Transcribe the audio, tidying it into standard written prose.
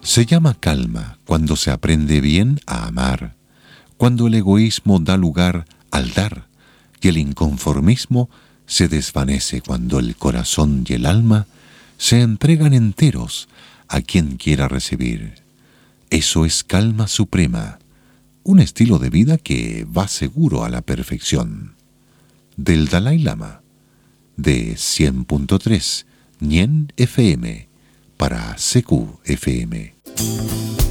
Se llama calma cuando se aprende bien a amar, cuando el egoísmo da lugar al dar y el inconformismo se desvanece cuando el corazón y el alma se entregan enteros a quien quiera recibir. Eso es calma suprema, un estilo de vida que va seguro a la perfección. Del Dalai Lama, de 100.3 Nien FM para CQ FM.